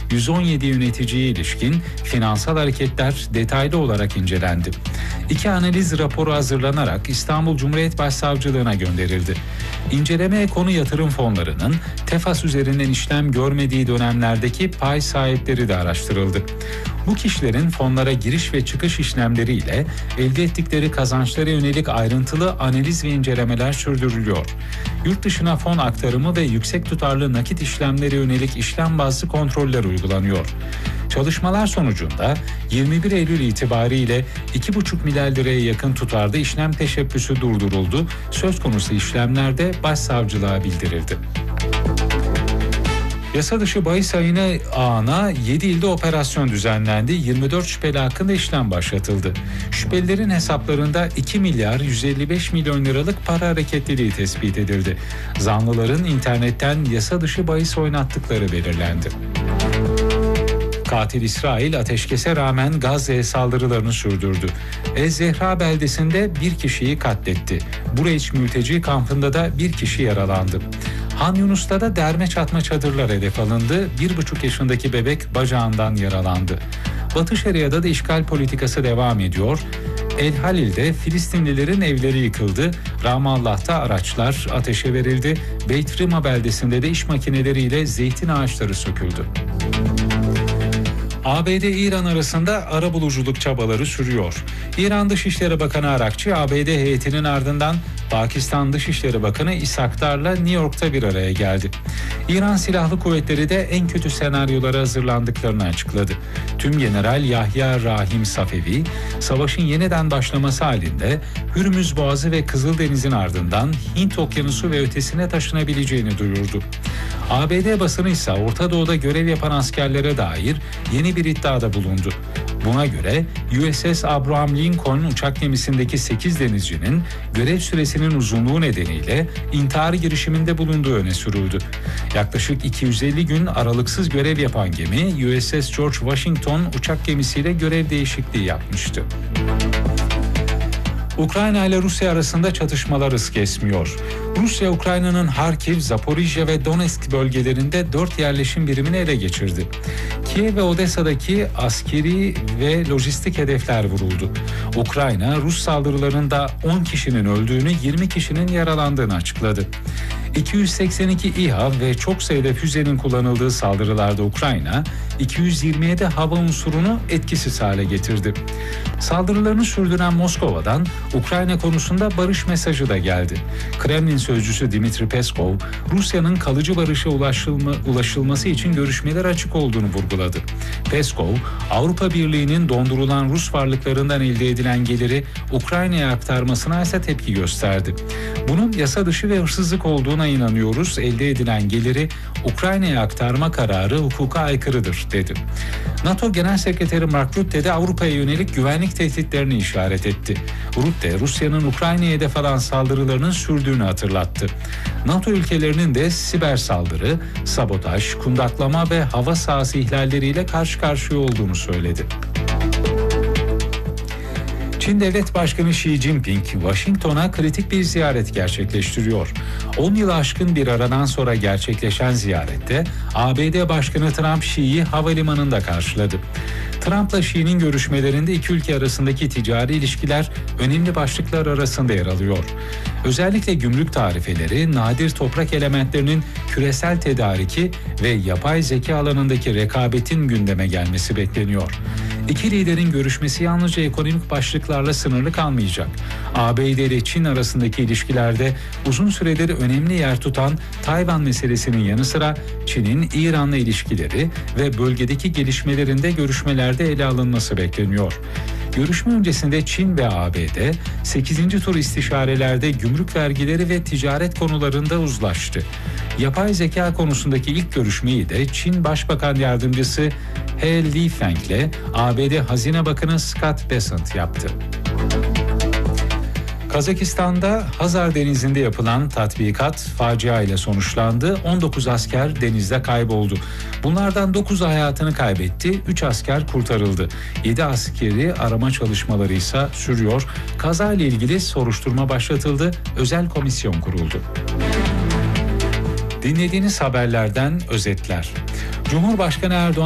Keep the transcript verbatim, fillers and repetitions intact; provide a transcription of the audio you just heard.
yüz on yedi yöneticiye ilişkin finansal hareketler detaylı olarak incelendi. İki analiz raporu hazırlanarak İstanbul Cumhuriyet Başsavcılığına gönderildi. İncelemeye konu yatırım fonlarının Tefas üzerinden işlem görmediği dönemlerdeki pay sahipleri de araştırıldı. Bu kişilerin fonlara giriş ve çıkış işlemleriyle elde ettikleri kazançlara yönelik ayrıntılı analiz ve incelemeler sürdürülüyor. Yurt dışına fon aktarımı ve yüksek tutarlı nakit işlemleri yönelik işlem bazlı kontroller uygulanıyor. Çalışmalar sonucunda yirmi bir Eylül itibariyle iki buçuk milyar liraya yakın tutarda işlem teşebbüsü durduruldu. Söz konusu işlemlerde başsavcılığa bildirildi. Yasa dışı bahis ayını ağına yedi ilde operasyon düzenlendi. yirmi dört şüpheli hakkında işlem başlatıldı. Şüphelilerin hesaplarında iki milyar yüz elli beş milyon liralık para hareketliliği tespit edildi. Zanlıların internetten yasa dışı bahis oynattıkları belirlendi. Katil İsrail ateşkese rağmen Gazze'ye saldırılarını sürdürdü. Ez-Zehra beldesinde bir kişiyi katletti. Bureç mülteci kampında da bir kişi yaralandı. Han Yunus'ta da derme çatma çadırlar hedef alındı. Bir buçuk yaşındaki bebek bacağından yaralandı. Batı Şeria'da da işgal politikası devam ediyor. El Halil'de Filistinlilerin evleri yıkıldı. Ramallah'ta araçlar ateşe verildi. Beit Rima beldesinde de iş makineleriyle zeytin ağaçları söküldü. A B D-İran arasında arabuluculuk çabaları sürüyor. İran Dışişleri Bakanı Arakçı, A B D heyetinin ardından Pakistan Dışişleri Bakanı İshakdar'la New York'ta bir araya geldi. İran Silahlı Kuvvetleri de en kötü senaryolara hazırlandıklarını açıkladı. Tümgeneral Yahya Rahim Safevi, savaşın yeniden başlaması halinde Hürmüz Boğazı ve Kızıldeniz'in ardından Hint Okyanusu ve ötesine taşınabileceğini duyurdu. A B D basını ise Orta Doğu'da görev yapan askerlere dair yeni bir iddiada bulundu. Buna göre U S S Abraham Lincoln uçak gemisindeki sekiz denizcinin görev süresinin uzunluğu nedeniyle intihar girişiminde bulunduğu öne sürüldü. Yaklaşık iki yüz elli gün aralıksız görev yapan gemi U S S George Washington uçak gemisiyle görev değişikliği yapmıştı. Ukrayna ile Rusya arasında çatışmalar hız kesmiyor. Rusya, Ukrayna'nın Harkiv, Zaporijya ve Donetsk bölgelerinde dört yerleşim birimini ele geçirdi. Kiev ve Odessa'daki askeri ve lojistik hedefler vuruldu. Ukrayna, Rus saldırılarında on kişinin öldüğünü, yirmi kişinin yaralandığını açıkladı. iki yüz seksen iki İHA ve çok sayıda füzenin kullanıldığı saldırılarda Ukrayna, iki yüz yirmi yedi hava unsurunu etkisiz hale getirdi. Saldırılarını sürdüren Moskova'dan Ukrayna konusunda barış mesajı da geldi. Kremlin sözcüsü Dmitri Peskov, Rusya'nın kalıcı barışa ulaşılma, ulaşılması için görüşmeler açık olduğunu vurguladı. Peskov, Avrupa Birliği'nin dondurulan Rus varlıklarından elde edilen geliri Ukrayna'ya aktarmasına ise tepki gösterdi. Bunun yasa dışı ve hırsızlık olduğuna inanıyoruz. Elde edilen geliri Ukrayna'ya aktarma kararı hukuka aykırıdır, dedi. NATO Genel Sekreteri Mark Rutte de Avrupa'ya yönelik güvenlik tehditlerini işaret etti. Rutte, Rusya'nın Ukrayna'ya hedef alan saldırılarının sürdüğünü hatırlattı. NATO ülkelerinin de siber saldırı, sabotaj, kundaklama ve hava sahası ihlalleriyle karşı karşıya olduğunu söyledi. Çin Devlet Başkanı Xi Jinping, Washington'a kritik bir ziyaret gerçekleştiriyor. on yılı aşkın bir aradan sonra gerçekleşen ziyarette A B D Başkanı Trump Xi'yi havalimanında karşıladı. Trump'la Xi'nin görüşmelerinde iki ülke arasındaki ticari ilişkiler önemli başlıklar arasında yer alıyor. Özellikle gümrük tarifeleri, nadir toprak elementlerinin küresel tedariki ve yapay zeka alanındaki rekabetin gündeme gelmesi bekleniyor. İki liderin görüşmesi yalnızca ekonomik başlıklarla sınırlı kalmayacak. A B D ile Çin arasındaki ilişkilerde uzun süredir önemli yer tutan Tayvan meselesinin yanı sıra Çin'in İran'la ilişkileri ve bölgedeki gelişmelerinde görüşmelerde ele alınması bekleniyor. Görüşme öncesinde Çin ve A B D sekizinci tur istişarelerde gümrük vergileri ve ticaret konularında uzlaştı. Yapay zeka konusundaki ilk görüşmeyi de Çin Başbakan Yardımcısı He Lifeng ile A B D Hazine Bakanı Scott Bessent yaptı. Kazakistan'da Hazar Denizi'nde yapılan tatbikat facia ile sonuçlandı. on dokuz asker denizde kayboldu. Bunlardan dokuzu hayatını kaybetti, üç asker kurtarıldı. yedi askeri arama çalışmaları ise sürüyor. Kazayla ilgili soruşturma başlatıldı, özel komisyon kuruldu. Dinlediğiniz haberlerden özetler. Cumhurbaşkanı Erdoğan